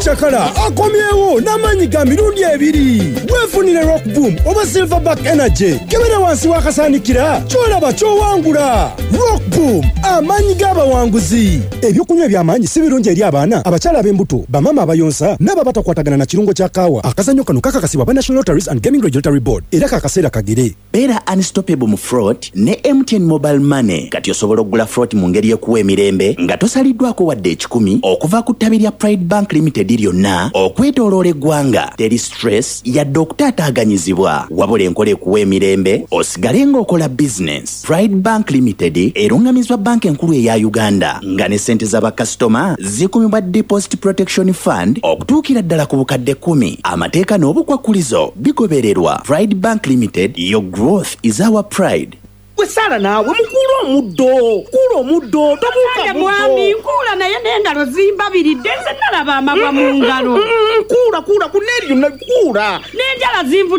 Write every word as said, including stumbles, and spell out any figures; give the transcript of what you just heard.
omucakala akomyewo n'amanyi ga mirundi ebiri. Weefunire Rock Boom oba Silverback Energy kebera wansi w'akasaanikira ky'olaba ky'owangula. Rock Boom amanyi g'abawanguzi. Ebyokunywa eby'amaanyi si birungi eri abaana, abakyala ab'embuto, bamama abayonsa n'ababatakwatagana na kirungo kya kaawa. Akazannyo kano kakakasibwa ba National Lotteries and Gaming Regulatory Board era kakaseera kagere. Beera unstoppable mu fraud ne M T N Mobile Money. Kati osobola okugula fraud mu ngeri y'okuwa emirembe nga tosaliddwako wadde ekikumi okuva ku ttabi lya Pride Bank Limited lyonna okwetooloola eggwanga. Teri stress yadde okutaataaganyizibwa, wabula enkola ekuwa emirembe osigale ng'okola business. Pride Bank Limited erungamizibwa banka enkulu eya Uganda nga ne ssente z'abakasitoma zikumibwa Deposit Protection Fund okutuukira ddala ku bukadde kumi. Amateeka n'obukwakkulizo bigobererwa. Pride Bank Limited, your growth is our pride. Wesala nawe mukulu omuddo kula omuddo tobuuka mwami nkula naye n'engalo zimbabiridde nze nalaba amagwa mu ngalo kula kula kuneri yonna kula n'enjala zinvu